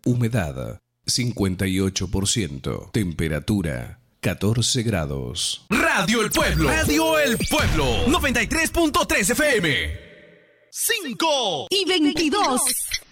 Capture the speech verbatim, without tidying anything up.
Humedad cincuenta y ocho por ciento. Temperatura catorce grados. Radio El Pueblo. Radio El Pueblo. noventa y tres punto tres F M. cinco y veintidós.